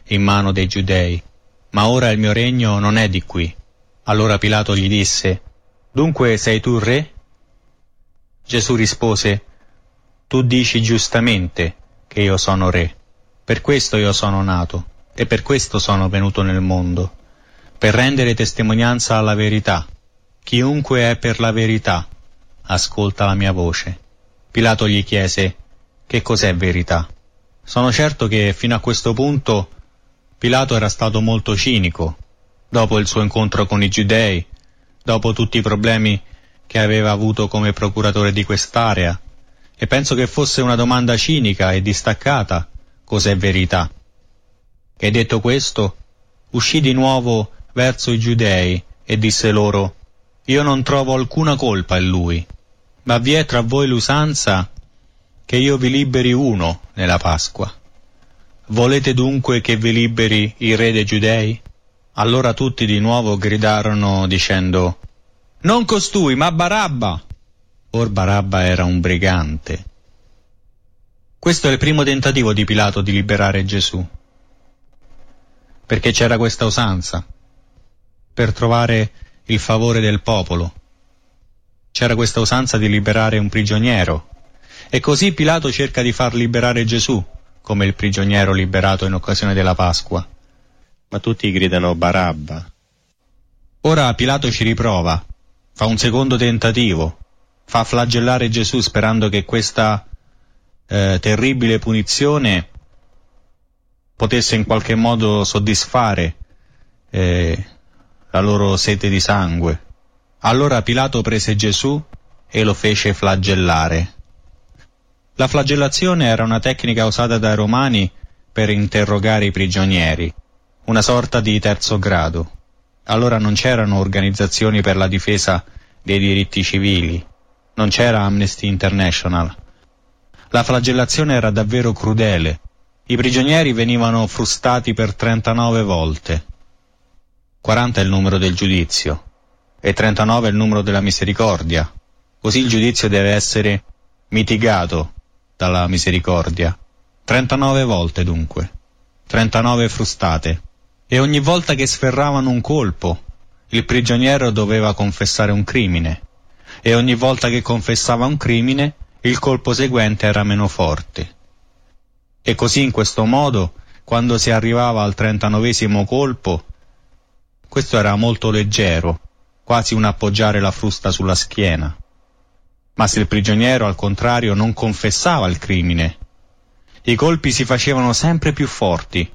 in mano dei giudei, ma ora il mio regno non è di qui. Allora Pilato gli disse: dunque sei tu re? Gesù rispose: tu dici giustamente che io sono re. Per questo io sono nato e per questo sono venuto nel mondo, per rendere testimonianza alla verità. Chiunque è per la verità ascolta la mia voce. Pilato gli chiese: che cos'è verità? Sono certo che fino a questo punto Pilato era stato molto cinico, dopo il suo incontro con i giudei, dopo tutti i problemi che aveva avuto come procuratore di quest'area, e penso che fosse una domanda cinica e distaccata: cos'è verità? E detto questo, uscì di nuovo verso i giudei e disse loro: io non trovo alcuna colpa in lui, ma vi è tra voi l'usanza che io vi liberi uno nella Pasqua. Volete dunque che vi liberi il re dei giudei? Allora tutti di nuovo gridarono dicendo: non costui, ma Barabba! Or Barabba era un brigante. Questo è il primo tentativo di Pilato di liberare Gesù, perché c'era questa usanza, per trovare il favore del popolo. C'era questa usanza di liberare un prigioniero, e così Pilato cerca di far liberare Gesù, come il prigioniero liberato in occasione della Pasqua. Ma tutti gridano Barabba. Ora Pilato ci riprova, fa un secondo tentativo, fa flagellare Gesù sperando che questa terribile punizione potesse in qualche modo soddisfare la loro sete di sangue. Allora Pilato prese Gesù e lo fece flagellare. La flagellazione era una tecnica usata dai romani per interrogare i prigionieri, una sorta di terzo grado. Allora non c'erano organizzazioni per la difesa dei diritti civili, non c'era Amnesty International. La flagellazione era davvero crudele. I prigionieri venivano frustati per 39 volte. 40 è il numero del giudizio e 39 è il numero della misericordia. Così il giudizio deve essere mitigato dalla misericordia. 39 volte dunque, 39 frustate. E ogni volta che sferravano un colpo, il prigioniero doveva confessare un crimine. E ogni volta che confessava un crimine, il colpo seguente era meno forte. E così in questo modo, quando si arrivava al 39esimo colpo, questo era molto leggero, quasi un appoggiare la frusta sulla schiena. Ma se il prigioniero, al contrario, non confessava il crimine, i colpi si facevano sempre più forti,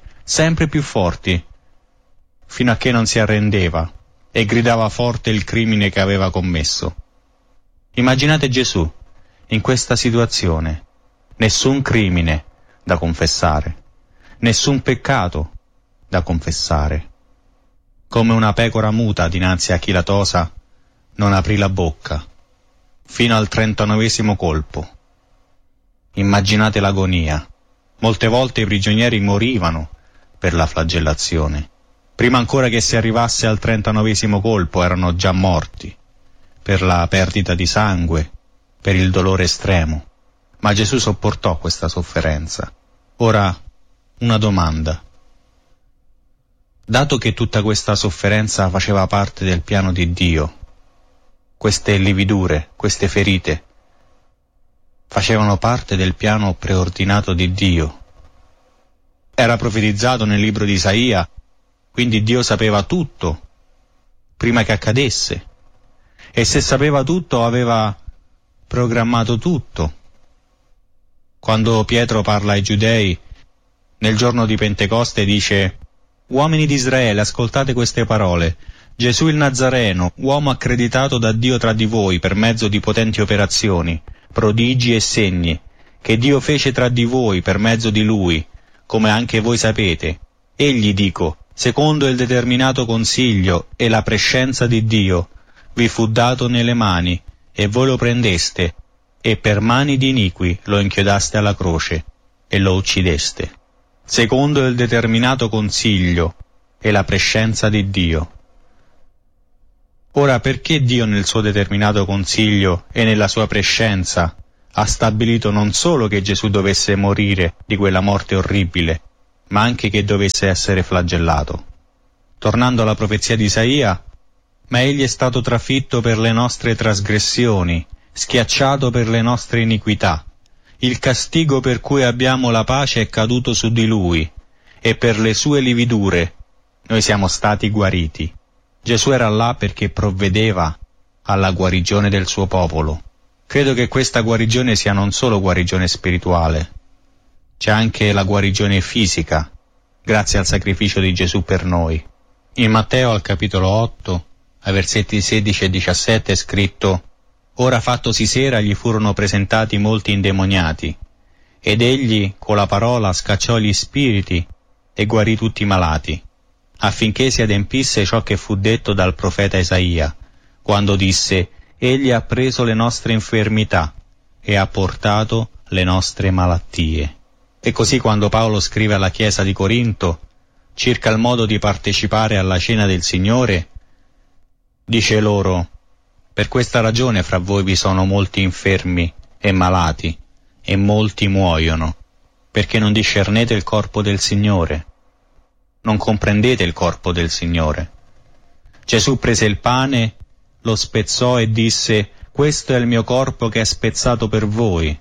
fino a che non si arrendeva e gridava forte il crimine che aveva commesso. Immaginate Gesù in questa situazione: nessun crimine da confessare, nessun peccato da confessare. Come una pecora muta dinanzi a chi la tosa, non aprì la bocca, fino al 39esimo colpo. Immaginate l'agonia. Molte volte i prigionieri morivano per la flagellazione. Prima ancora che si arrivasse al 39esimo colpo erano già morti, per la perdita di sangue, per il dolore estremo. Ma Gesù sopportò questa sofferenza. Ora, una domanda. Dato che tutta questa sofferenza faceva parte del piano di Dio, queste lividure, queste ferite, facevano parte del piano preordinato di Dio. Era profetizzato nel libro di Isaia, quindi Dio sapeva tutto prima che accadesse. E se sapeva tutto, aveva programmato tutto. Quando Pietro parla ai giudei, nel giorno di Pentecoste dice: uomini di Israele, ascoltate queste parole. Gesù il Nazareno, uomo accreditato da Dio tra di voi per mezzo di potenti operazioni, prodigi e segni, che Dio fece tra di voi per mezzo di Lui, come anche voi sapete. Egli, dico, secondo il determinato consiglio e la prescienza di Dio, vi fu dato nelle mani, e voi lo prendeste, e per mani di iniqui lo inchiodaste alla croce, e lo uccideste. Secondo il determinato consiglio e la prescienza di Dio. Ora, perché Dio nel suo determinato consiglio e nella sua prescienza ha stabilito non solo che Gesù dovesse morire di quella morte orribile, ma anche che dovesse essere flagellato. Tornando alla profezia di Isaia, ma egli è stato trafitto per le nostre trasgressioni, schiacciato per le nostre iniquità. Il castigo per cui abbiamo la pace è caduto su di lui, e per le sue lividure noi siamo stati guariti. Gesù era là perché provvedeva alla guarigione del suo popolo. Credo che questa guarigione sia non solo guarigione spirituale, c'è anche la guarigione fisica, grazie al sacrificio di Gesù per noi. In Matteo al capitolo 8, ai versetti 16 e 17 è scritto: «Ora fattosi sera gli furono presentati molti indemoniati, ed egli con la parola scacciò gli spiriti e guarì tutti i malati, affinché si adempisse ciò che fu detto dal profeta Isaia, quando disse: Egli ha preso le nostre infermità e ha portato le nostre malattie». E così quando Paolo scrive alla Chiesa di Corinto circa il modo di partecipare alla cena del Signore, dice loro: «Per questa ragione fra voi vi sono molti infermi e malati, e molti muoiono, perché non discernete il corpo del Signore, non comprendete il corpo del Signore». Gesù prese il pane, lo spezzò e disse: «Questo è il mio corpo che è spezzato per voi».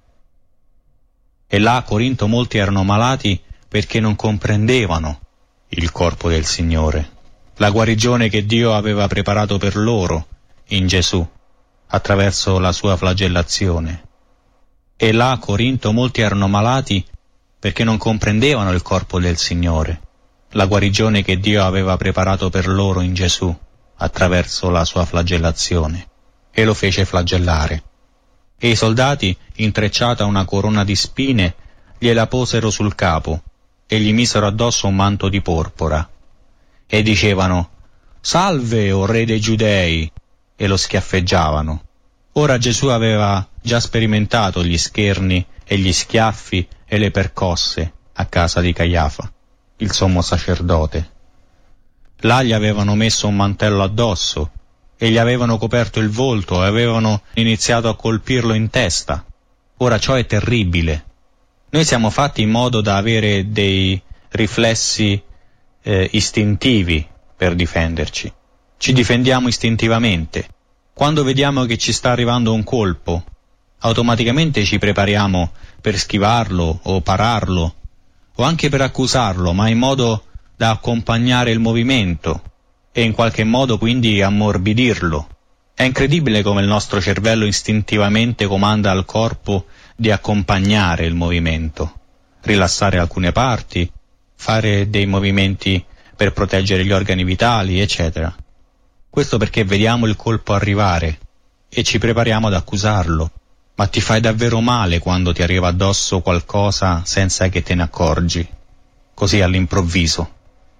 E là a Corinto molti erano malati perché non comprendevano il corpo del Signore, la guarigione che Dio aveva preparato per loro in Gesù, attraverso la sua flagellazione. E là a Corinto molti erano malati perché non comprendevano il corpo del Signore, la guarigione che Dio aveva preparato per loro in Gesù, attraverso la sua flagellazione, e lo fece flagellare. E i soldati, intrecciata una corona di spine, gliela posero sul capo e gli misero addosso un manto di porpora. E dicevano: «Salve, o re dei Giudei!» e lo schiaffeggiavano. Ora Gesù aveva già sperimentato gli scherni e gli schiaffi e le percosse a casa di Caiafa, il sommo sacerdote. Là gli avevano messo un mantello addosso e gli avevano coperto il volto e avevano iniziato a colpirlo in testa. Ora ciò è terribile. Noi siamo fatti in modo da avere dei riflessi istintivi per difenderci. Ci difendiamo istintivamente. Quando vediamo che ci sta arrivando un colpo, automaticamente ci prepariamo per schivarlo o pararlo, o anche per accusarlo, ma in modo da accompagnare il movimento e in qualche modo quindi ammorbidirlo. È incredibile come il nostro cervello istintivamente comanda al corpo di accompagnare il movimento, rilassare alcune parti, fare dei movimenti per proteggere gli organi vitali, eccetera. Questo perché vediamo il colpo arrivare e ci prepariamo ad accusarlo. Ma ti fai davvero male quando ti arriva addosso qualcosa senza che te ne accorgi, così all'improvviso.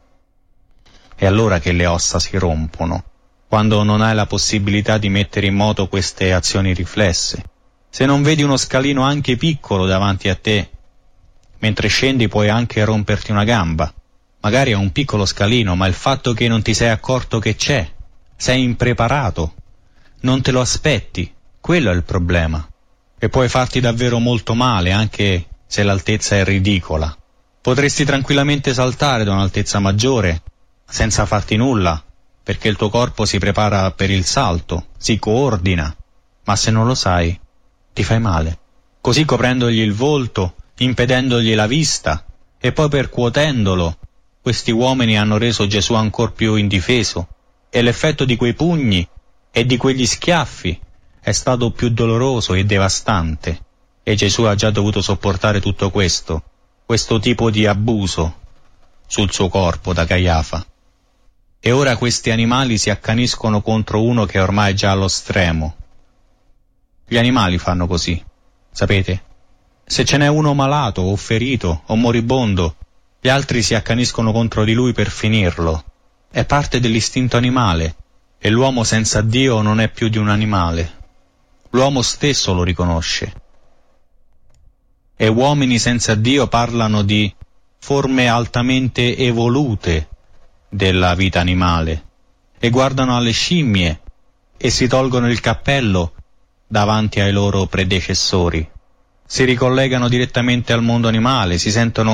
È allora che le ossa si rompono, quando non hai la possibilità di mettere in moto queste azioni riflesse. Se non vedi uno scalino anche piccolo davanti a te, mentre scendi puoi anche romperti una gamba. Magari è un piccolo scalino, ma il fatto che non ti sei accorto che c'è, sei impreparato, non te lo aspetti, quello è il problema. E puoi farti davvero molto male, anche se l'altezza è ridicola. Potresti tranquillamente saltare da un'altezza maggiore, senza farti nulla, perché il tuo corpo si prepara per il salto, si coordina, ma se non lo sai, ti fai male. Così coprendogli il volto, impedendogli la vista, e poi percuotendolo, questi uomini hanno reso Gesù ancor più indifeso, e l'effetto di quei pugni e di quegli schiaffi è stato più doloroso e devastante, e Gesù ha già dovuto sopportare tutto questo tipo di abuso sul suo corpo da Caiafa. E ora questi animali si accaniscono contro uno che ormai è già allo stremo. Gli animali fanno così, sapete? Se ce n'è uno malato o ferito o moribondo, gli altri si accaniscono contro di lui per finirlo. È parte dell'istinto animale, e l'uomo senza Dio non è più di un animale. L'uomo stesso lo riconosce. E uomini senza Dio parlano di forme altamente evolute della vita animale, e guardano alle scimmie e si tolgono il cappello davanti ai loro predecessori. Si ricollegano direttamente al mondo animale, si sentono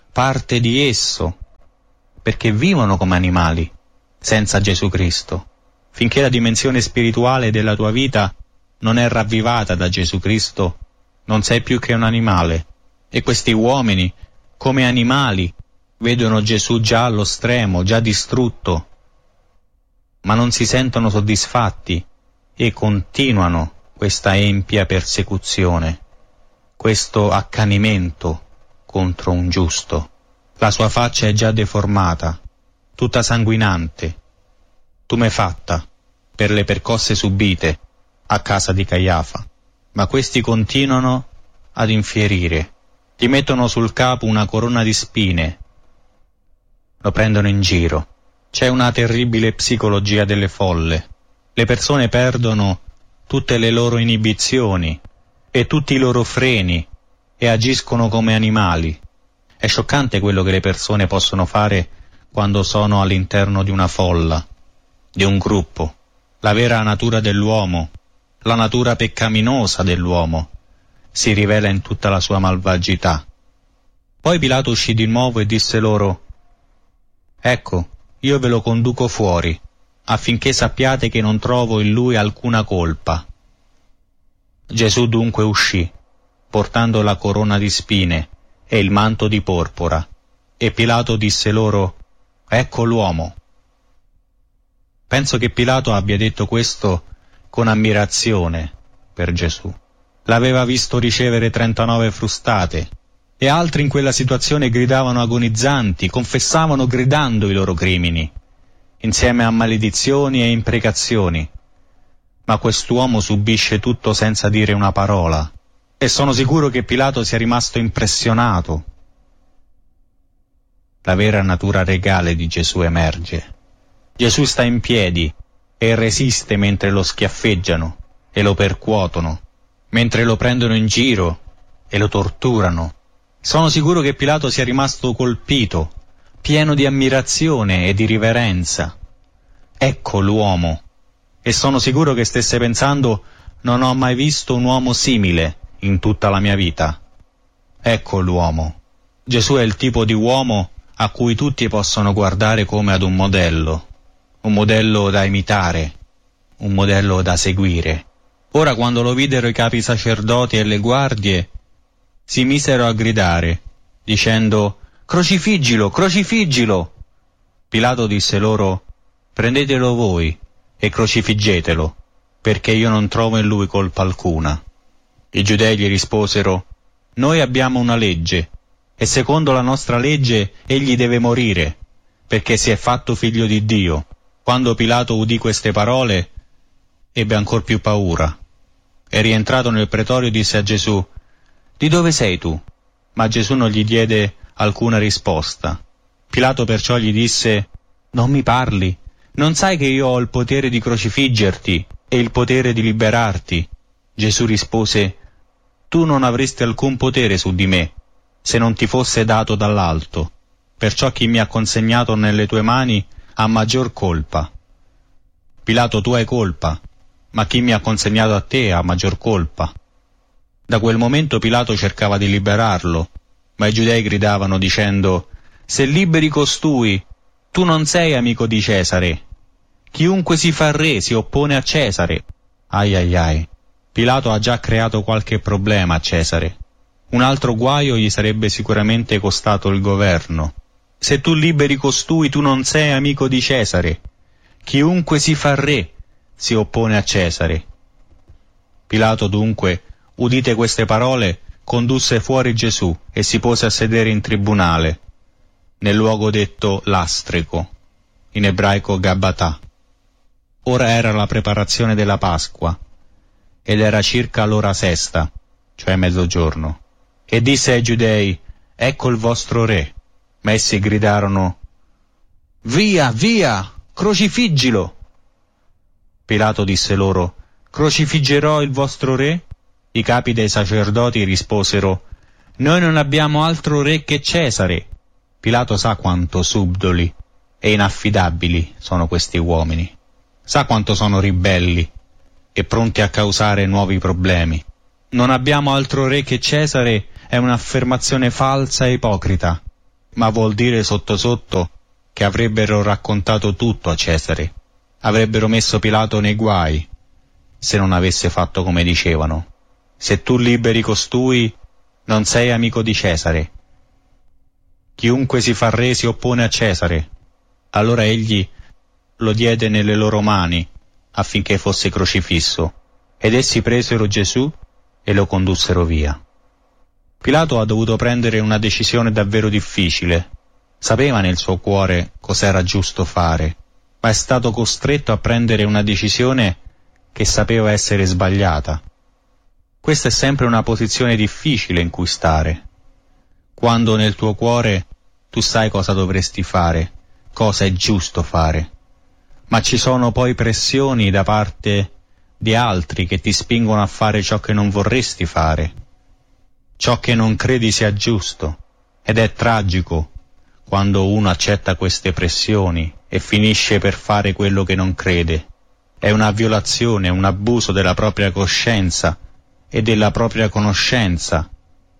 parte di esso, perché vivono come animali, senza Gesù Cristo. Finché la dimensione spirituale della tua vita non è ravvivata da Gesù Cristo, non sei più che un animale. E questi uomini, come animali, vedono Gesù già allo stremo, già distrutto, ma non si sentono soddisfatti e continuano questa empia persecuzione, questo accanimento contro un giusto. La sua faccia è già deformata, tutta sanguinante, tumefatta per le percosse subite a casa di Caiafa. Ma questi continuano ad infierire, gli mettono sul capo una corona di spine, lo prendono in giro. C'è una terribile psicologia delle folle. Le persone perdono tutte le loro inibizioni e tutti i loro freni e agiscono come animali. È scioccante quello che le persone possono fare quando sono all'interno di una folla, di un gruppo. La vera natura dell'uomo, la natura peccaminosa dell'uomo, si rivela in tutta la sua malvagità. Poi Pilato uscì di nuovo e disse loro: «Ecco, io ve lo conduco fuori, affinché sappiate che non trovo in lui alcuna colpa». Gesù dunque uscì, portando la corona di spine e il manto di porpora, e Pilato disse loro: «Ecco l'uomo». Penso che Pilato abbia detto questo con ammirazione per Gesù. L'aveva visto ricevere 39 frustate, e altri in quella situazione gridavano agonizzanti, confessavano gridando i loro crimini, insieme a maledizioni e imprecazioni. Ma quest'uomo subisce tutto senza dire una parola, e sono sicuro che Pilato sia rimasto impressionato. La vera natura regale di Gesù emerge. Gesù sta in piedi e resiste mentre lo schiaffeggiano e lo percuotono, mentre lo prendono in giro e lo torturano. Sono sicuro che Pilato sia rimasto colpito, pieno di ammirazione e di riverenza. Ecco l'uomo. E sono sicuro che stesse pensando: non ho mai visto un uomo simile in tutta la mia vita. Ecco l'uomo. Gesù è il tipo di uomo a cui tutti possono guardare come ad un modello da imitare, un modello da seguire. Ora, quando lo videro i capi sacerdoti e le guardie, si misero a gridare, dicendo: «Crocifiggilo, crocifiggilo!» Pilato disse loro: «Prendetelo voi e crocifiggetelo, perché io non trovo in lui colpa alcuna». I giudei gli risposero: «Noi abbiamo una legge, e secondo la nostra legge egli deve morire, perché si è fatto figlio di Dio». Quando Pilato udì queste parole, ebbe ancor più paura, e rientrato nel pretorio disse a Gesù: «Di dove sei tu?» Ma Gesù non gli diede alcuna risposta. Pilato perciò gli disse: «Non mi parli? Non sai che io ho il potere di crocifiggerti e il potere di liberarti?» Gesù rispose: «Tu non avresti alcun potere su di me, se non ti fosse dato dall'alto. Perciò chi mi ha consegnato nelle tue mani ha maggior colpa». Pilato: «Tu hai colpa, ma chi mi ha consegnato a te ha maggior colpa». Da quel momento Pilato cercava di liberarlo, ma i giudei gridavano dicendo: «Se liberi costui, tu non sei amico di Cesare. Chiunque si fa re si oppone a Cesare». Ai ai ai, Pilato ha già creato qualche problema a Cesare. Un altro guaio gli sarebbe sicuramente costato il governo. «Se tu liberi costui, tu non sei amico di Cesare. Chiunque si fa re si oppone a Cesare». Pilato dunque, udite queste parole, condusse fuori Gesù e si pose a sedere in tribunale, nel luogo detto Lastrico, in ebraico Gabatà. Ora era la preparazione della Pasqua, ed era circa l'ora sesta, cioè mezzogiorno. E disse ai giudei: «Ecco il vostro re». Ma essi gridarono: «Via, via, crocifiggilo!» Pilato disse loro: «Crocifiggerò il vostro re?» I capi dei sacerdoti risposero: «Noi non abbiamo altro re che Cesare». Pilato sa quanto subdoli e inaffidabili sono questi uomini. Sa quanto sono ribelli e pronti a causare nuovi problemi. «Non abbiamo altro re che Cesare» è un'affermazione falsa e ipocrita. ma vuol dire sotto sotto che avrebbero raccontato tutto a Cesare, avrebbero messo Pilato nei guai, se non avesse fatto come dicevano. Se tu liberi costui, non sei amico di Cesare. Chiunque si fa re si oppone a Cesare. Allora egli lo diede nelle loro mani affinché fosse crocifisso, ed essi presero Gesù e lo condussero via. Pilato ha dovuto prendere una decisione davvero difficile. Sapeva nel suo cuore cos'era giusto fare, ma è stato costretto a prendere una decisione che sapeva essere sbagliata. Questa è sempre una posizione difficile in cui stare. Quando nel tuo cuore tu sai cosa dovresti fare, cosa è giusto fare, ma ci sono poi pressioni da parte di altri che ti spingono a fare ciò che non vorresti fare, ciò che non credi sia giusto, ed è tragico quando uno accetta queste pressioni e finisce per fare quello che non crede. È una violazione, un abuso della propria coscienza e della propria conoscenza,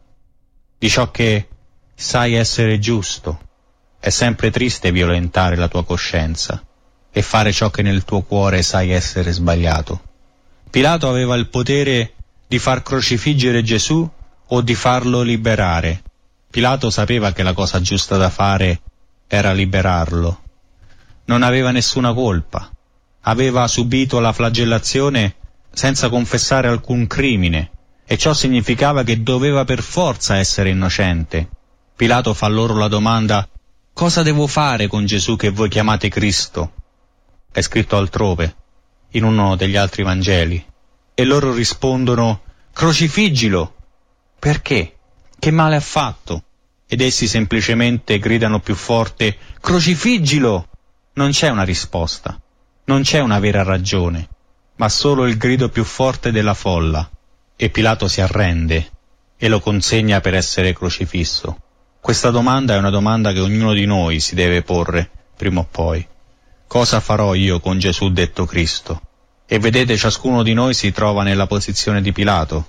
di ciò che sai essere giusto. È sempre triste violentare la tua coscienza e fare ciò che nel tuo cuore sai essere sbagliato. Pilato aveva il potere di far crocifiggere Gesù o di farlo liberare. Pilato sapeva che la cosa giusta da fare era liberarlo. Non aveva nessuna colpa. Aveva subito la flagellazione senza confessare alcun crimine, e ciò significava che doveva per forza essere innocente. Pilato fa loro la domanda: cosa devo fare con Gesù che voi chiamate Cristo? È scritto altrove, in uno degli altri Vangeli. E loro rispondono: crocifiggilo! Perché? Che male ha fatto? Ed essi semplicemente gridano più forte: crocifiggilo! Non c'è una risposta, non c'è una vera ragione, ma solo il grido più forte della folla. E Pilato si arrende e lo consegna per essere crocifisso. Questa domanda è una domanda che ognuno di noi si deve porre, prima o poi. Cosa farò io con Gesù detto Cristo? E vedete, ciascuno di noi si trova nella posizione di Pilato.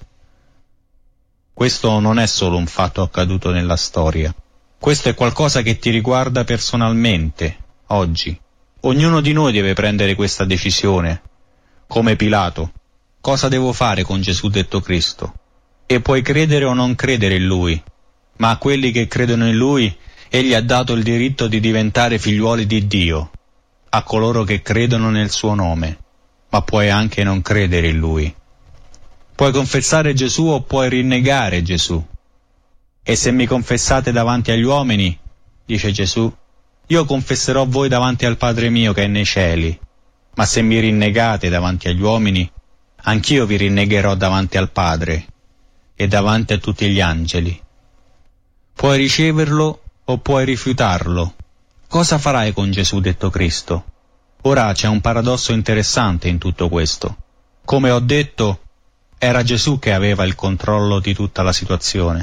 Questo non è solo un fatto accaduto nella storia. Questo è qualcosa che ti riguarda personalmente, oggi. Ognuno di noi deve prendere questa decisione, come Pilato. Cosa devo fare con Gesù detto Cristo? E puoi credere o non credere in Lui, ma a quelli che credono in Lui, Egli ha dato il diritto di diventare figliuoli di Dio, a coloro che credono nel suo nome, ma puoi anche non credere in Lui. Puoi confessare Gesù o puoi rinnegare Gesù. E se mi confessate davanti agli uomini, dice Gesù, io confesserò voi davanti al Padre mio che è nei cieli. Ma se mi rinnegate davanti agli uomini, anch'io vi rinnegherò davanti al Padre e davanti a tutti gli angeli. Puoi riceverlo o puoi rifiutarlo. Cosa farai con Gesù detto Cristo? Ora c'è un paradosso interessante in tutto questo. Come ho detto, era Gesù che aveva il controllo di tutta la situazione.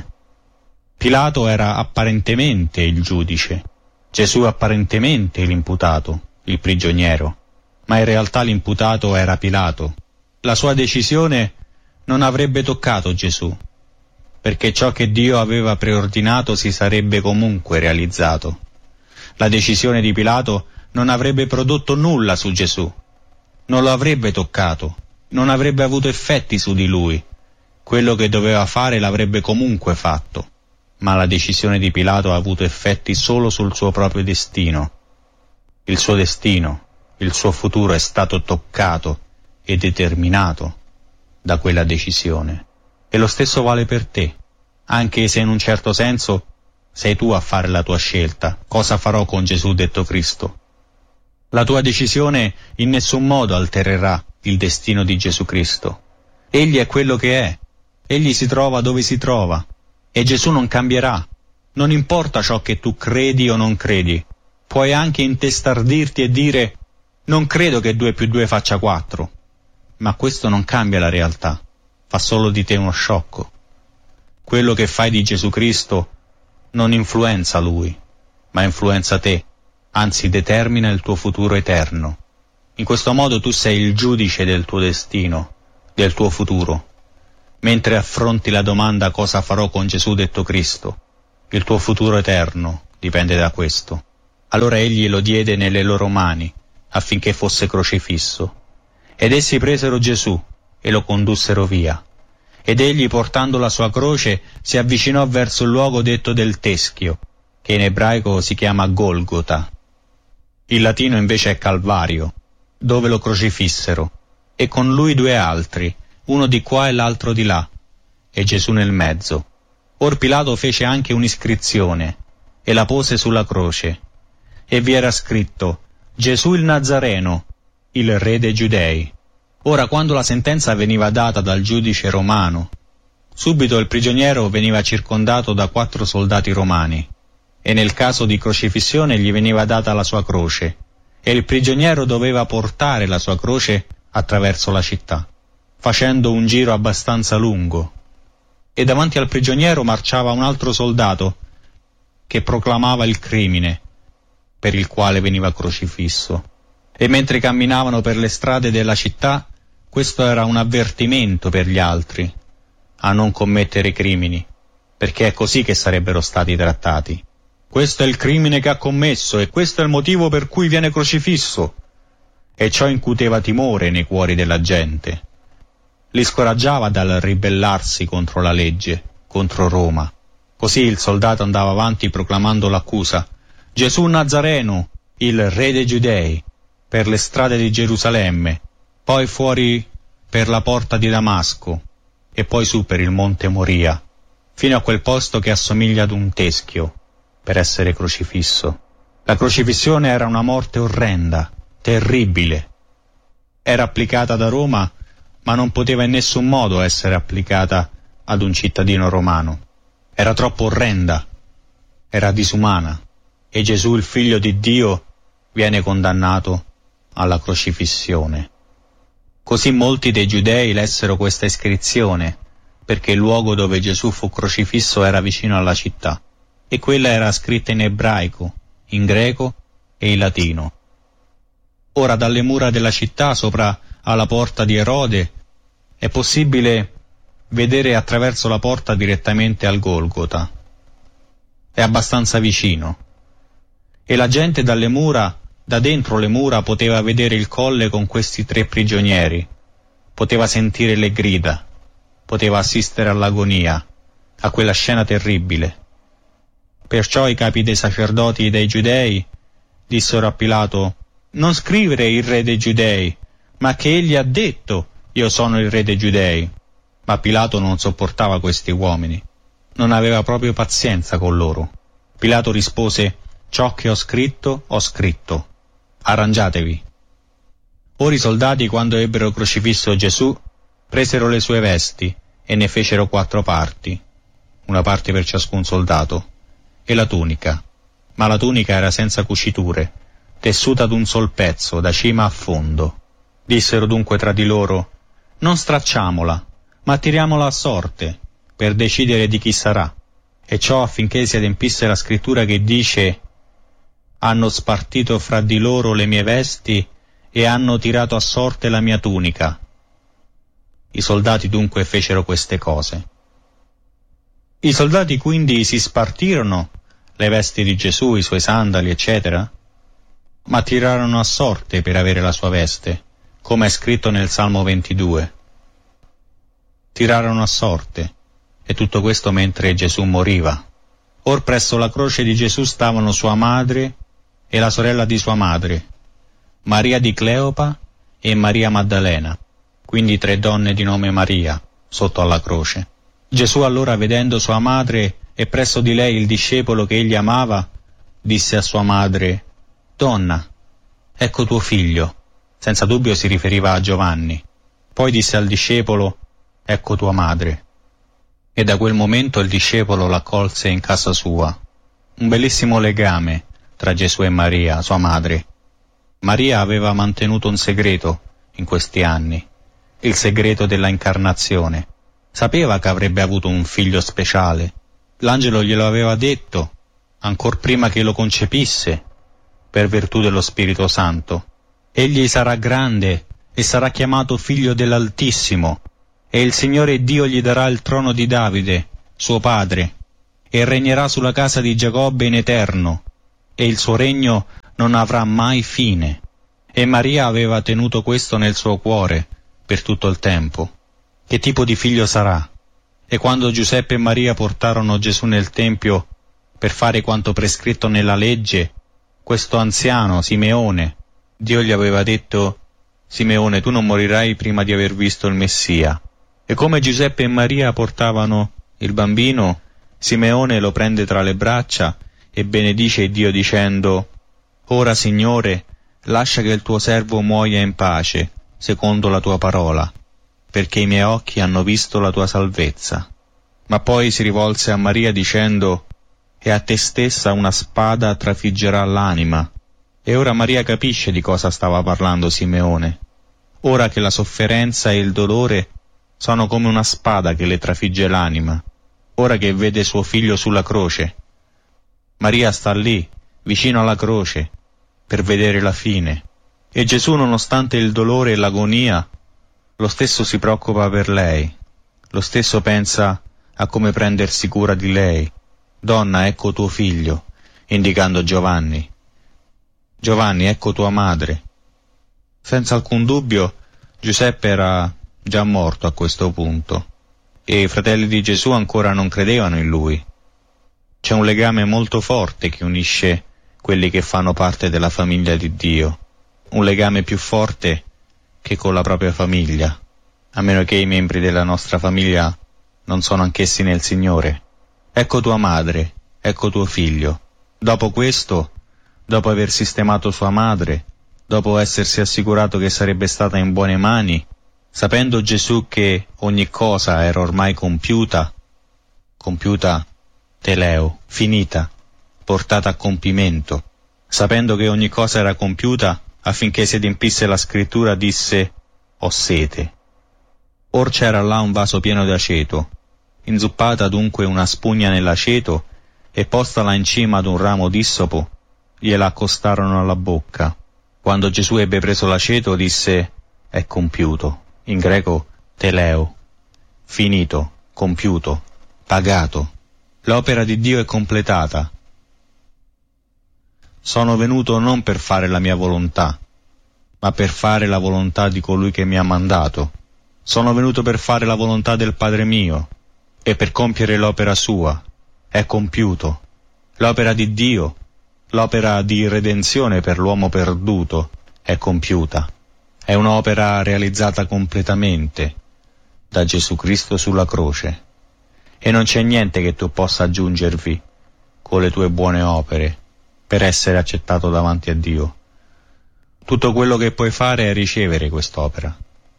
Pilato era apparentemente il giudice, Gesù apparentemente l'imputato, il prigioniero, ma in realtà l'imputato era Pilato. La sua decisione non avrebbe toccato Gesù, perché ciò che Dio aveva preordinato si sarebbe comunque realizzato. La decisione di Pilato non avrebbe prodotto nulla su Gesù, non lo avrebbe toccato, non avrebbe avuto effetti su di lui. Quello che doveva fare l'avrebbe comunque fatto, ma la decisione di Pilato ha avuto effetti solo sul suo proprio destino. Il suo destino, il suo futuro è stato toccato e determinato da quella decisione. E lo stesso vale per te, anche se in un certo senso sei tu a fare la tua scelta. Cosa farò con Gesù detto Cristo? La tua decisione in nessun modo altererà il destino di Gesù Cristo. Egli è quello che è, egli si trova dove si trova, e Gesù non cambierà. Non importa ciò che tu credi o non credi, puoi anche intestardirti e dire non credo che 2 più 2 faccia 4, ma questo non cambia la realtà, fa solo di te uno sciocco. Quello che fai di Gesù Cristo non influenza Lui, ma influenza te, anzi determina il tuo futuro eterno. In questo modo tu sei il giudice del tuo destino, del tuo futuro. Mentre affronti la domanda cosa farò con Gesù detto Cristo, il tuo futuro eterno dipende da questo. Allora egli lo diede nelle loro mani, affinché fosse crocifisso. Ed essi presero Gesù e lo condussero via. Ed egli, portando la sua croce, si avvicinò verso il luogo detto del Teschio, che in ebraico si chiama Golgota. Il latino invece è Calvario, dove lo crocifissero, e con lui 2 altri, uno di qua e l'altro di là, e Gesù nel mezzo. Or Pilato fece anche un'iscrizione, e la pose sulla croce, e vi era scritto: Gesù il Nazareno, il re dei Giudei. Ora, quando la sentenza veniva data dal giudice romano, subito il prigioniero veniva circondato da 4 soldati romani, e nel caso di crocifissione gli veniva data la sua croce, e il prigioniero doveva portare la sua croce attraverso la città, facendo un giro abbastanza lungo, e davanti al prigioniero marciava un altro soldato che proclamava il crimine per il quale veniva crocifisso. E mentre camminavano per le strade della città, questo era un avvertimento per gli altri a non commettere crimini, perché è così che sarebbero stati trattati. Questo è il crimine che ha commesso e questo è il motivo per cui viene crocifisso. E ciò incuteva timore nei cuori della gente. Li scoraggiava dal ribellarsi contro la legge, contro Roma. Così il soldato andava avanti proclamando l'accusa: Gesù Nazareno, il re dei Giudei, per le strade di Gerusalemme, poi fuori per la porta di Damasco, e poi su per il monte Moria, fino a quel posto che assomiglia ad un teschio, per essere crocifisso. La crocifissione era una morte orrenda, terribile. Era applicata da Roma, ma non poteva in nessun modo essere applicata ad un cittadino romano. Era troppo orrenda, era disumana, e Gesù, il Figlio di Dio, viene condannato alla crocifissione. Così molti dei giudei lessero questa iscrizione, perché il luogo dove Gesù fu crocifisso era vicino alla città, e quella era scritta in ebraico, in greco e in latino. Ora dalle mura della città, sopra alla porta di Erode, è possibile vedere attraverso la porta direttamente al Golgota. È abbastanza vicino. E la gente dalle mura, da dentro le mura, poteva vedere il colle con questi 3 prigionieri, poteva sentire le grida, poteva assistere all'agonia, a quella scena terribile. Perciò i capi dei sacerdoti e dei giudei dissero a Pilato: non scrivere il re dei giudei, ma che egli ha detto: io sono il re dei giudei. Ma Pilato non sopportava questi uomini, non aveva proprio pazienza con loro. Pilato rispose: ciò che ho scritto, arrangiatevi. Ora i soldati, quando ebbero crocifisso Gesù, presero le sue vesti e ne fecero 4 parti, una parte per ciascun soldato, e la tunica. Ma la tunica era senza cuciture, tessuta d'un sol pezzo, da cima a fondo. Dissero dunque tra di loro: non stracciamola, ma tiriamola a sorte, per decidere di chi sarà. E ciò affinché si adempisse la scrittura che dice: hanno spartito fra di loro le mie vesti e hanno tirato a sorte la mia tunica. I soldati dunque fecero queste cose. I soldati quindi si spartirono le vesti di Gesù, i suoi sandali, eccetera, ma tirarono a sorte per avere la sua veste, come è scritto nel Salmo 22. Tirarono a sorte, e tutto questo mentre Gesù moriva. Or presso la croce di Gesù stavano sua madre e la sorella di sua madre, Maria di Cleopa e Maria Maddalena, quindi 3 donne di nome Maria, sotto alla croce. Gesù allora, vedendo sua madre e presso di lei il discepolo che egli amava, disse a sua madre: donna, ecco tuo figlio. Senza dubbio si riferiva a Giovanni. Poi disse al discepolo: ecco tua madre. E da quel momento il discepolo l'accolse in casa sua. Un bellissimo legame tra Gesù e Maria, sua madre. Maria aveva mantenuto un segreto in questi anni, il segreto della incarnazione. Sapeva che avrebbe avuto un figlio speciale. L'angelo glielo aveva detto, ancor prima che lo concepisse, per virtù dello Spirito Santo. Egli sarà grande e sarà chiamato Figlio dell'Altissimo, e il Signore Dio gli darà il trono di Davide, suo padre. e regnerà sulla casa di Giacobbe in eterno, e il suo regno non avrà mai fine. E Maria aveva tenuto questo nel suo cuore per tutto il tempo. Che tipo di figlio sarà? E quando Giuseppe e Maria portarono Gesù nel Tempio per fare quanto prescritto nella legge, questo anziano, Simeone, Dio gli aveva detto: Simeone, tu non morirai prima di aver visto il Messia. E come Giuseppe e Maria portavano il bambino, Simeone lo prende tra le braccia e benedice Dio dicendo: Ora, Signore, lascia che il tuo servo muoia in pace, secondo la tua parola, perché i miei occhi hanno visto la tua salvezza. Ma poi si rivolse a Maria dicendo: E a te stessa una spada trafiggerà l'anima. E ora Maria capisce di cosa stava parlando Simeone. Ora che la sofferenza e il dolore sono come una spada che le trafigge l'anima, ora che vede suo figlio sulla croce. Maria sta lì, vicino alla croce, per vedere la fine. E Gesù, nonostante il dolore e l'agonia, lo stesso si preoccupa per lei, lo stesso pensa a come prendersi cura di lei. Donna, ecco tuo figlio, indicando Giovanni. Giovanni, ecco tua madre. Senza alcun dubbio, Giuseppe era già morto a questo punto, e i fratelli di Gesù ancora non credevano in lui. C'è un legame molto forte che unisce quelli che fanno parte della famiglia di Dio, un legame più forte che con la propria famiglia, a meno che i membri della nostra famiglia non sono anch'essi nel Signore. Ecco tua madre, ecco tuo figlio. Dopo questo, dopo aver sistemato sua madre, dopo essersi assicurato che sarebbe stata in buone mani, sapendo Gesù che ogni cosa era ormai compiuta, teleo, finita, portata a compimento, sapendo che ogni cosa era compiuta, affinché si adempisse la scrittura, disse: ho sete. Or c'era là un vaso pieno di aceto, inzuppata dunque una spugna nell'aceto e postala in cima ad un ramo d'issopo, gliela accostarono alla bocca. Quando Gesù ebbe preso l'aceto, disse: è compiuto, in greco teleo, finito, compiuto, pagato. L'opera di Dio è completata. Sono venuto non per fare la mia volontà, ma per fare la volontà di colui che mi ha mandato. Sono venuto per fare la volontà del Padre mio e per compiere l'opera sua. È compiuto. L'opera di Dio, l'opera di redenzione per l'uomo perduto, è compiuta. È un'opera realizzata completamente da Gesù Cristo sulla croce. E non c'è niente che tu possa aggiungervi con le tue buone opere per essere accettato davanti a Dio. Tutto quello che puoi fare è ricevere quest'opera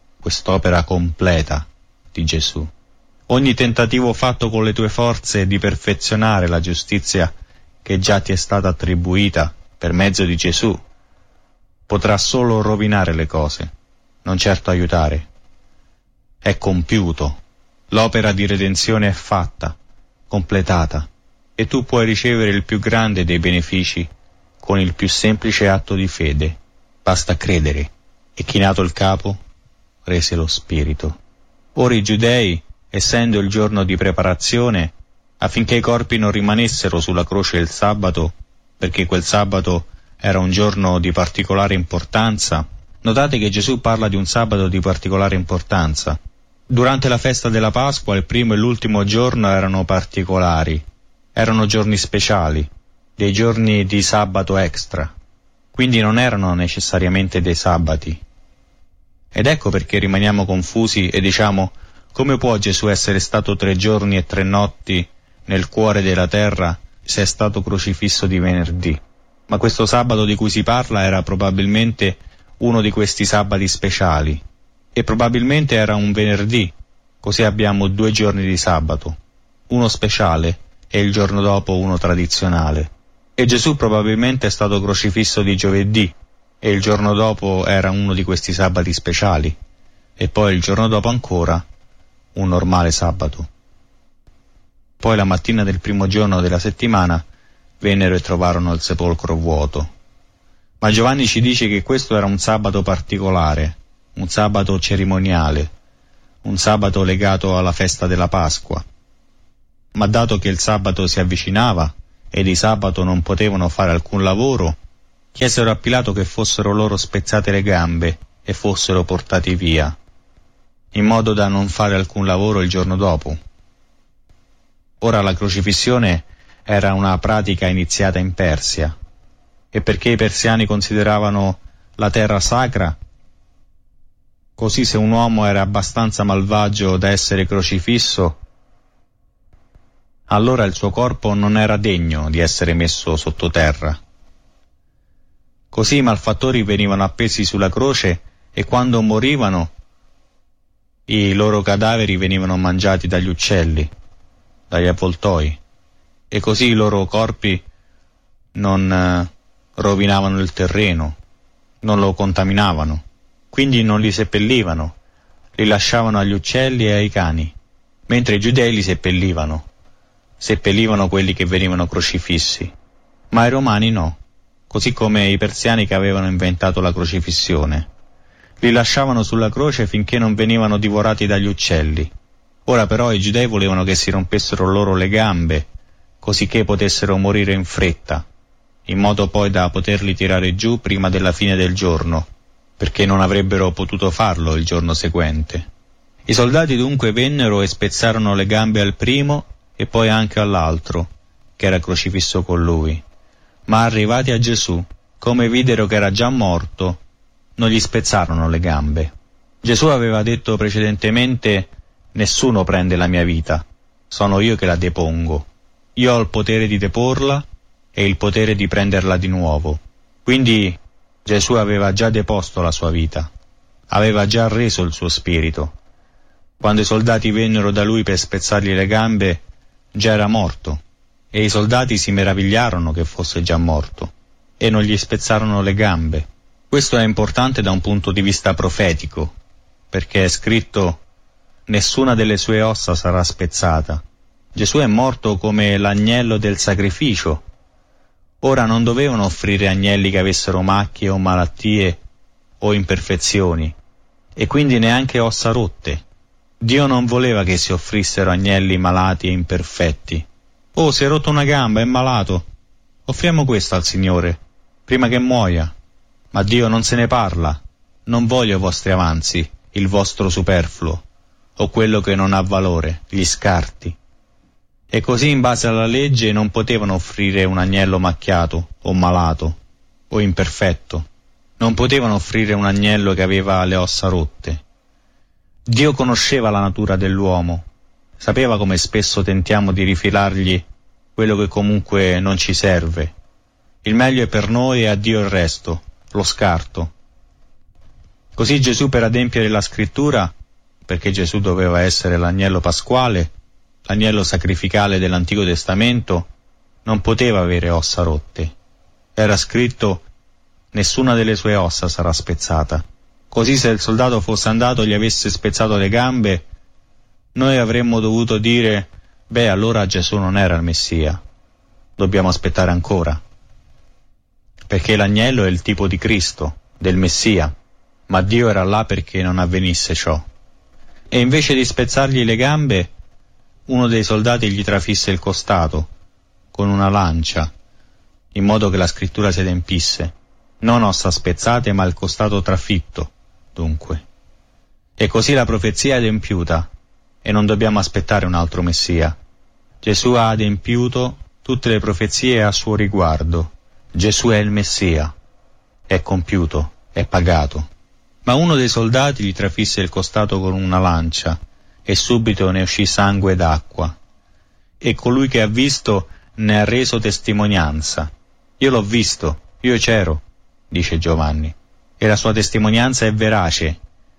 completa di Gesù. Ogni tentativo fatto con le tue forze di perfezionare la giustizia che già ti è stata attribuita per mezzo di Gesù potrà solo rovinare le cose, non certo aiutare. È compiuto. L'opera di redenzione è fatta, completata, e tu puoi ricevere il più grande dei benefici con il più semplice atto di fede. Basta credere. E chinato il capo, rese lo spirito. Ora i giudei, essendo il giorno di preparazione, affinché i corpi non rimanessero sulla croce il sabato, perché quel sabato era un giorno di particolare importanza. Notate che Gesù parla di un sabato di particolare importanza. Durante la festa della Pasqua il primo e l'ultimo giorno erano particolari, erano giorni speciali, dei giorni di sabato extra, quindi non erano necessariamente dei sabati. Ed ecco perché rimaniamo confusi e diciamo: come può Gesù essere stato 3 giorni e 3 notti nel cuore della terra se è stato crocifisso di venerdì? Ma questo sabato di cui si parla era probabilmente uno di questi sabati speciali, e probabilmente era un venerdì, così abbiamo 2 giorni di sabato, uno speciale e il giorno dopo uno tradizionale. E Gesù probabilmente è stato crocifisso di giovedì, e il giorno dopo era uno di questi sabati speciali, e poi il giorno dopo ancora un normale sabato. Poi la mattina del primo giorno della settimana vennero e trovarono il sepolcro vuoto. Ma Giovanni ci dice che questo era un sabato particolare, un sabato cerimoniale, un sabato legato alla festa della Pasqua. Ma dato che il sabato si avvicinava e di sabato non potevano fare alcun lavoro, chiesero a Pilato che fossero loro spezzate le gambe e fossero portati via, in modo da non fare alcun lavoro il giorno dopo. Ora la crocifissione era una pratica iniziata in Persia, e perché i persiani consideravano la terra sacra, così se un uomo era abbastanza malvagio da essere crocifisso, allora il suo corpo non era degno di essere messo sottoterra. Così i malfattori venivano appesi sulla croce e quando morivano i loro cadaveri venivano mangiati dagli uccelli, dagli avvoltoi, e così i loro corpi non rovinavano il terreno, non lo contaminavano, quindi non li seppellivano, li lasciavano agli uccelli e ai cani, mentre i giudei li seppellivano quelli che venivano crocifissi, ma i romani no, così come i persiani che avevano inventato la crocifissione. Li lasciavano sulla croce finché non venivano divorati dagli uccelli. Ora però i giudei volevano che si rompessero loro le gambe, così che potessero morire in fretta, in modo poi da poterli tirare giù prima della fine del giorno, perché non avrebbero potuto farlo il giorno seguente. I soldati dunque vennero e spezzarono le gambe al primo e poi anche all'altro, che era crocifisso con lui. Ma arrivati a Gesù, come videro che era già morto, non gli spezzarono le gambe. Gesù aveva detto precedentemente: «Nessuno prende la mia vita, sono io che la depongo. Io ho il potere di deporla e il potere di prenderla di nuovo». Quindi Gesù aveva già deposto la sua vita, aveva già reso il suo spirito. Quando i soldati vennero da lui per spezzargli le gambe, già era morto, e i soldati si meravigliarono che fosse già morto, e non gli spezzarono le gambe. Questo è importante da un punto di vista profetico, perché è scritto: «Nessuna delle sue ossa sarà spezzata». Gesù è morto come l'agnello del sacrificio. Ora non dovevano offrire agnelli che avessero macchie o malattie o imperfezioni, e quindi neanche ossa rotte. Dio non voleva che si offrissero agnelli malati e imperfetti. «Oh, si è rotto una gamba, è malato. Offriamo questo al Signore, prima che muoia». Ma Dio non se ne parla. «Non voglio i vostri avanzi, il vostro superfluo, o quello che non ha valore, gli scarti». E così in base alla legge non potevano offrire un agnello macchiato, o malato, o imperfetto. Non potevano offrire un agnello che aveva le ossa rotte. Dio conosceva la natura dell'uomo, sapeva come spesso tentiamo di rifilargli quello che comunque non ci serve. Il meglio è per noi e a Dio il resto, lo scarto. Così Gesù, per adempiere la scrittura, perché Gesù doveva essere l'agnello pasquale, l'agnello sacrificale dell'Antico Testamento, non poteva avere ossa rotte. Era scritto: «Nessuna delle sue ossa sarà spezzata». Così se il soldato fosse andato e gli avesse spezzato le gambe, noi avremmo dovuto dire: «Beh, allora Gesù non era il Messia, dobbiamo aspettare ancora». Perché l'agnello è il tipo di Cristo, del Messia, ma Dio era là perché non avvenisse ciò. E invece di spezzargli le gambe, uno dei soldati gli trafisse il costato con una lancia, in modo che la scrittura si adempisse: «Non ossa spezzate, ma il costato trafitto», dunque. E così la profezia è adempiuta, e non dobbiamo aspettare un altro Messia. Gesù ha adempiuto tutte le profezie a suo riguardo. Gesù è il Messia, è compiuto, è pagato. Ma uno dei soldati gli trafisse il costato con una lancia, e subito ne uscì sangue ed acqua. E colui che ha visto ne ha reso testimonianza. «Io l'ho visto, io c'ero», dice Giovanni, e la sua testimonianza è verace,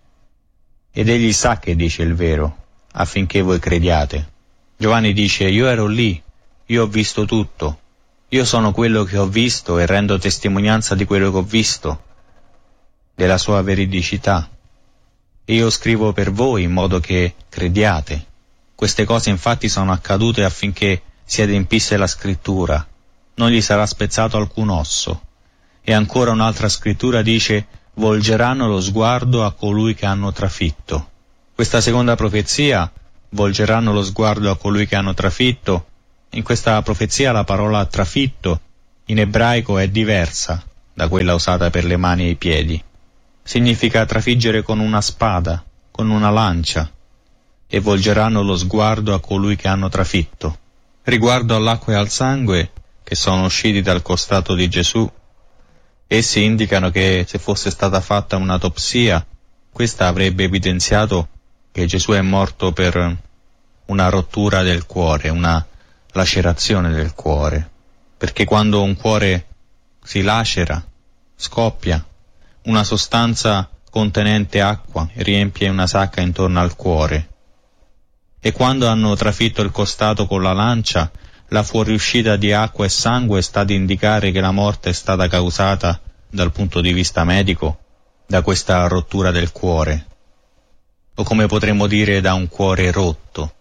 ed egli sa che dice il vero, affinché voi crediate. Giovanni dice: «Io ero lì, io ho visto tutto, io sono quello che ho visto e rendo testimonianza di quello che ho visto, della sua veridicità. E io scrivo per voi in modo che crediate». Queste cose infatti sono accadute affinché si adempisse la scrittura: «Non gli sarà spezzato alcun osso». E ancora un'altra scrittura dice: «Volgeranno lo sguardo a colui che hanno trafitto». Questa seconda profezia volgeranno lo sguardo a colui che hanno trafitto. In questa profezia la parola trafitto in ebraico è diversa da quella usata per le mani e i piedi. Significa trafiggere con una spada, con una lancia, e volgeranno lo sguardo a colui che hanno trafitto. Riguardo all'acqua e al sangue che sono usciti dal costato di Gesù, essi indicano che se fosse stata fatta un'autopsia, questa avrebbe evidenziato che Gesù è morto per una rottura del cuore, una lacerazione del cuore, perché quando un cuore si lacera, scoppia, una sostanza contenente acqua riempie una sacca intorno al cuore, e quando hanno trafitto il costato con la lancia, la fuoriuscita di acqua e sangue sta ad indicare che la morte è stata causata, dal punto di vista medico, da questa rottura del cuore, o come potremmo dire da un cuore rotto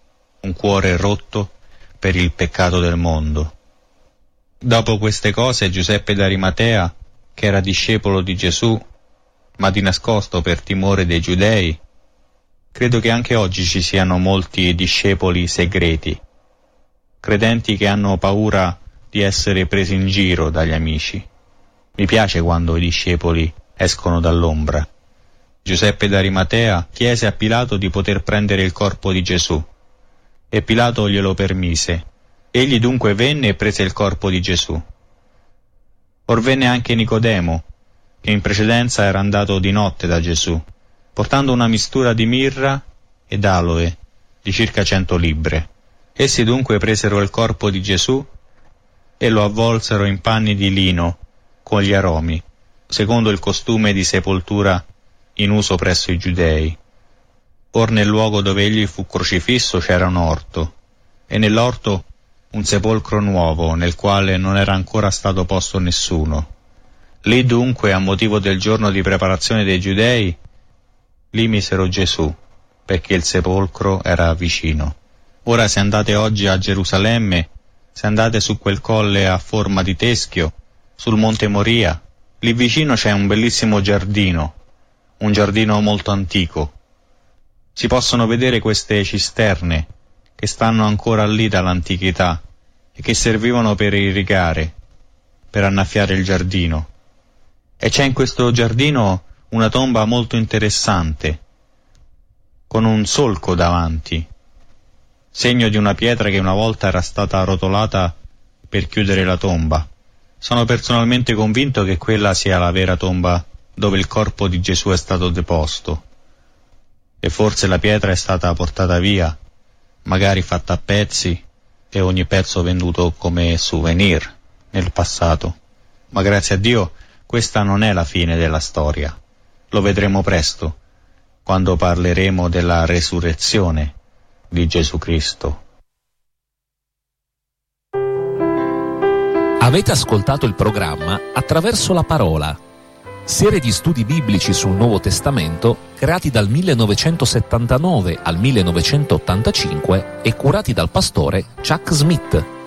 per il peccato del mondo. Dopo queste cose Giuseppe d'Arimatea, che era discepolo di Gesù, ma di nascosto per timore dei giudei, credo che anche oggi ci siano molti discepoli segreti, credenti che hanno paura di essere presi in giro dagli amici. Mi piace quando i discepoli escono dall'ombra. Giuseppe d'Arimatea chiese a Pilato di poter prendere il corpo di Gesù, e Pilato glielo permise. Egli dunque venne e prese il corpo di Gesù. Or venne anche Nicodemo, che in precedenza era andato di notte da Gesù, portando una mistura di mirra ed aloe di circa 100 libbre. Essi dunque presero il corpo di Gesù e lo avvolsero in panni di lino con gli aromi, secondo il costume di sepoltura in uso presso i giudei. Or nel luogo dove egli fu crocifisso c'era un orto, e nell'orto un sepolcro nuovo, nel quale non era ancora stato posto nessuno. Lì dunque, a motivo del giorno di preparazione dei giudei, lì misero Gesù, perché il sepolcro era vicino. Ora se andate oggi a Gerusalemme, se andate su quel colle a forma di teschio, sul monte Moria, lì vicino c'è un bellissimo giardino, un giardino molto antico. Si possono vedere queste cisterne che stanno ancora lì dall'antichità e che servivano per irrigare, per annaffiare il giardino. E c'è in questo giardino una tomba molto interessante, con un solco davanti, segno di una pietra che una volta era stata arrotolata per chiudere la tomba. Sono personalmente convinto che quella sia la vera tomba dove il corpo di Gesù è stato deposto, e forse la pietra è stata portata via, magari fatta a pezzi e ogni pezzo venduto come souvenir nel passato. Ma grazie a Dio questa non è la fine della storia. Lo vedremo presto, quando parleremo della resurrezione di Gesù Cristo. Avete ascoltato il programma Attraverso la Parola, serie di studi biblici sul Nuovo Testamento creati dal 1979 al 1985 e curati dal pastore Chuck Smith.